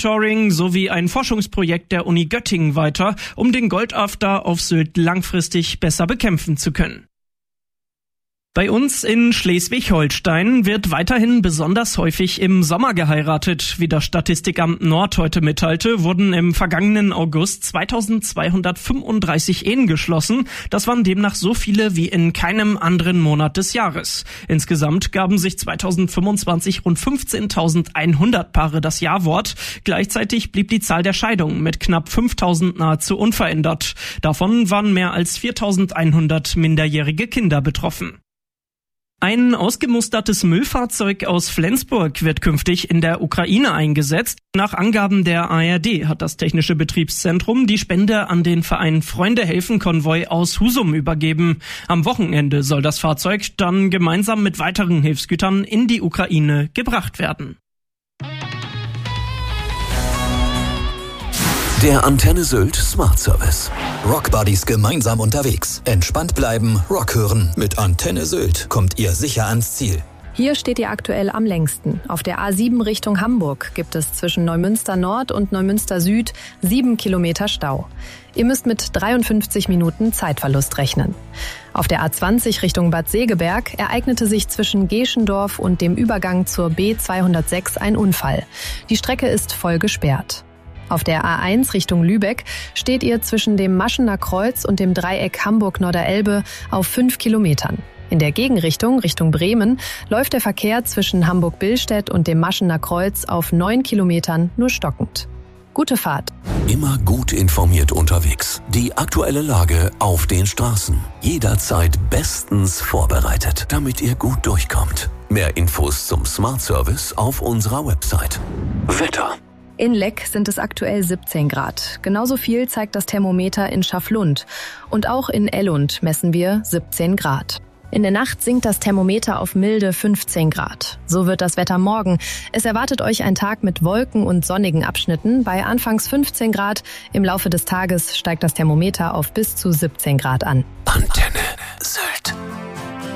Monitoring sowie ein Forschungsprojekt der Uni Göttingen weiter, um den Goldafter auf Sylt langfristig besser bekämpfen zu können. Bei uns in Schleswig-Holstein wird weiterhin besonders häufig im Sommer geheiratet. Wie das Statistikamt Nord heute mitteilte, wurden im vergangenen August 2235 Ehen geschlossen. Das waren demnach so viele wie in keinem anderen Monat des Jahres. Insgesamt gaben sich 2025 rund 15.100 Paare das Ja-Wort. Gleichzeitig blieb die Zahl der Scheidungen mit knapp 5.000 nahezu unverändert. Davon waren mehr als 4.100 minderjährige Kinder betroffen. Ein ausgemustertes Müllfahrzeug aus Flensburg wird künftig in der Ukraine eingesetzt. Nach Angaben der ARD hat das Technische Betriebszentrum die Spende an den Verein Freunde helfen Konvoi aus Husum übergeben. Am Wochenende soll das Fahrzeug dann gemeinsam mit weiteren Hilfsgütern in die Ukraine gebracht werden. Der Antenne Sylt Smart Service. Rockbuddies gemeinsam unterwegs. Entspannt bleiben, Rock hören. Mit Antenne Sylt kommt ihr sicher ans Ziel. Hier steht ihr aktuell am längsten. Auf der A7 Richtung Hamburg gibt es zwischen Neumünster Nord und Neumünster Süd 7 Kilometer Stau. Ihr müsst mit 53 Minuten Zeitverlust rechnen. Auf der A20 Richtung Bad Segeberg ereignete sich zwischen Geschendorf und dem Übergang zur B206 ein Unfall. Die Strecke ist voll gesperrt. Auf der A1 Richtung Lübeck steht ihr zwischen dem Maschener Kreuz und dem Dreieck Hamburg-Norderelbe auf 5 Kilometern. In der Gegenrichtung, Richtung Bremen, läuft der Verkehr zwischen Hamburg-Billstedt und dem Maschener Kreuz auf 9 Kilometern nur stockend. Gute Fahrt. Immer gut informiert unterwegs. Die aktuelle Lage auf den Straßen. Jederzeit bestens vorbereitet, damit ihr gut durchkommt. Mehr Infos zum Smart Service auf unserer Website. Wetter. In Leck sind es aktuell 17 Grad. Genauso viel zeigt das Thermometer in Schafflund. Und auch in Ellund messen wir 17 Grad. In der Nacht sinkt das Thermometer auf milde 15 Grad. So wird das Wetter morgen. Es erwartet euch ein Tag mit Wolken und sonnigen Abschnitten bei anfangs 15 Grad. Im Laufe des Tages steigt das Thermometer auf bis zu 17 Grad an. Antenne Sylt.